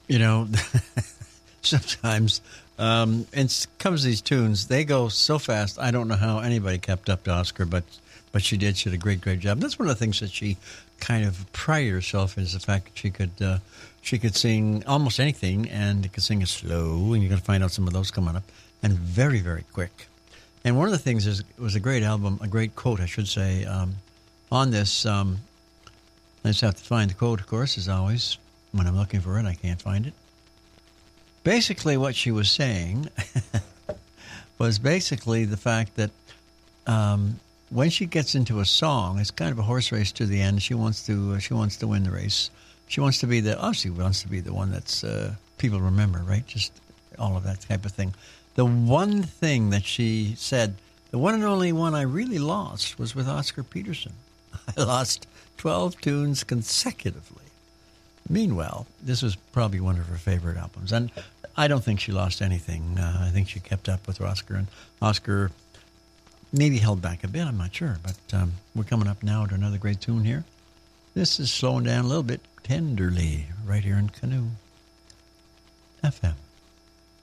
You know, sometimes, and it comes to these tunes, they go so fast, I don't know how anybody kept up to Oscar, but she did. She did a great job. That's one of the things that she kind of prided herself is the fact that she could sing almost anything, and could sing it slow, and you're going to find out some of those coming up, and very, very quick. And one of the things is, it was a great album, a great quote, I should say, on this. I just have to find the quote, of course, as always. When I'm looking for it, I can't find it. Basically, what she was saying was basically the fact that when she gets into a song, it's kind of a horse race to the end. She wants to win the race. She wants to be the one that's people remember, right? Just all of that type of thing. The one thing that she said, the one and only one I really lost was with Oscar Peterson. I lost 12 tunes consecutively. Meanwhile, this was probably one of her favorite albums. And I don't think she lost anything. I think she kept up with Oscar. And Oscar maybe held back a bit, I'm not sure. But we're coming up now to another great tune here. This is slowing down a little bit, Tenderly, right here in Canoe FM.